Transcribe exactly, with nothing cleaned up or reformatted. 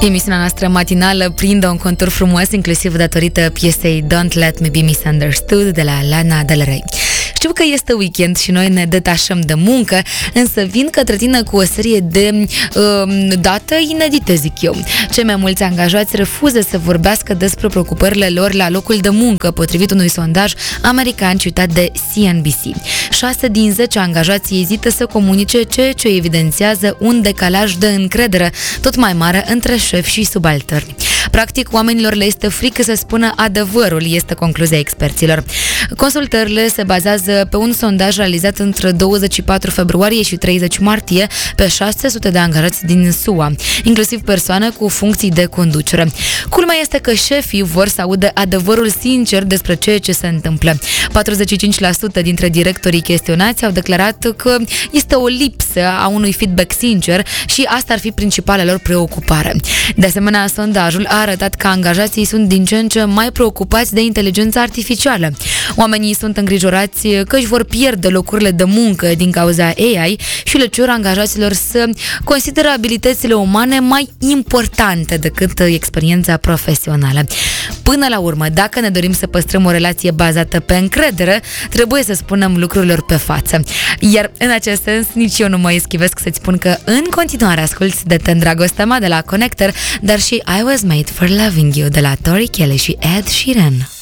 Emisiunea noastră matinală prinde un contur frumos, inclusiv datorită piesei Don't Let Me Be Misunderstood de la Lana Del Rey. Știu că este weekend și noi ne detașăm de muncă, însă vin către tine cu o serie de uh, date inedite, zic eu. Cei mai mulți angajați refuză să vorbească despre preocupările lor la locul de muncă, potrivit unui sondaj american citat de C N B C. șase din zece angajați ezită să comunice, ceea ce evidențiază un decalaj de încredere tot mai mare între șefi și subalterni. Practic, oamenilor le este frică să spună adevărul, este concluzia experților. Consultările se bazează pe un sondaj realizat între douăzeci și patru februarie și treizeci martie pe șase sute de angajați din S U A, inclusiv persoane cu funcții de conducere. Culmea este că șefii vor să audă adevărul sincer despre ceea ce se întâmplă. patruzeci și cinci la sută dintre directorii chestionați au declarat că este o lipsă a unui feedback sincer și asta ar fi principala lor preocupare. De asemenea, sondajul a arătat că angajații sunt din ce în ce mai preocupați de inteligența artificială. Oamenii sunt îngrijorați că își vor pierde locurile de muncă din cauza A I și le cer angajaților să consideră abilitățile umane mai importante decât experiența profesională. Până la urmă, dacă ne dorim să păstrăm o relație bazată pe încredere, trebuie să spunem lucrurilor pe față. Iar în acest sens, nici eu nu mă eschivesc să-ți spun că în continuare asculți de Ten Dragostea Mea de la Connector, dar și I Was Made for Loving You de la Tori Kelly și Ed Sheeran.